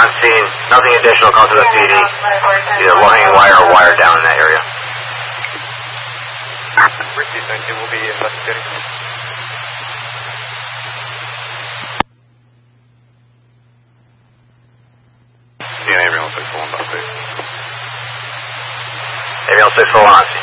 on scene. Nothing additional comes to the PD. Either low-hanging wire or wire down in that area. Received, thank you. We'll be investigating. DNA Aerial 6 full on, please. Aerial 6 full on.